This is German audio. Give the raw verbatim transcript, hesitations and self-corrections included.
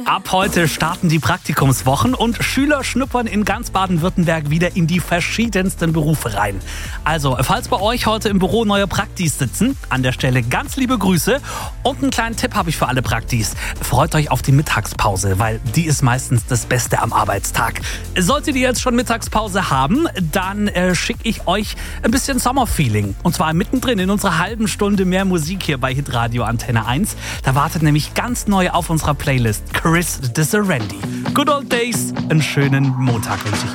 Ab heute starten die Praktikumswochen und Schüler schnuppern in ganz Baden-Württemberg wieder in die verschiedensten Berufe rein. Also, falls bei euch heute im Büro neue Praktis sitzen, an der Stelle ganz liebe Grüße und einen kleinen Tipp habe ich für alle Praktis. Freut euch auf die Mittagspause, weil die ist meistens das Beste am Arbeitstag. Solltet ihr jetzt schon Mittagspause haben, dann äh, schicke ich euch ein bisschen Sommerfeeling. Und zwar mittendrin in unserer halben Stunde mehr Musik hier bei Hitradio Antenne eins. Da wartet nämlich ganz neu auf unserer Playlist Chris de Serendi. Good Old Days, einen schönen Montag wünsche ich.